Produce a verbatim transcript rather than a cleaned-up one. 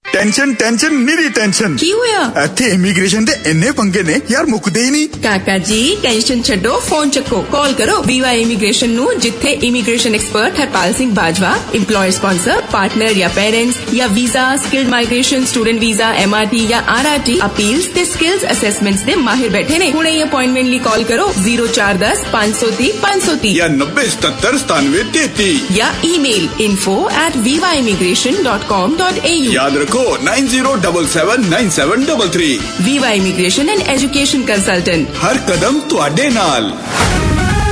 Tension tension निरी tension की होया इत्थे इमीग्रेशन दे इन्ने पंगे ने यार मुकदे ही नहीं। काका जी टेंशन छड्डो फोन चक्को कॉल करो वीवा इमीग्रेशन नु जिथे immigration expert Harpal Singh Bajwa employer sponsor partner या पेरेंट्स या visa skilled migration student visa MRT या आरआरटी अपील्स ते स्किल्स असेसमेंट्स दे माहिर बैठे ने। हुणे अपॉइंटमेंट ली कॉल करो जीरो चार दस पांच सौ तीस पांच सौ तीस या नब्बे सतर सतानवे तेती या email info at viva immigration dot com dot a u। याद रखो nine zero double seven nine seven double three. Viva Immigration and Education Consultant। हर कदम तुहाडे नाल।